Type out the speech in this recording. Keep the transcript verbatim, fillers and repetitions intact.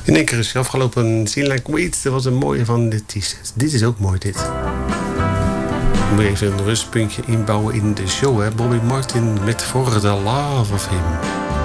In één keer is hij afgelopen. Scene Like Weeds, dat was een mooie van de T-sets. Dit is ook mooi, dit. Moet je even een rustpuntje inbouwen in de show, hè? Bobby Martin met For the Love of Him.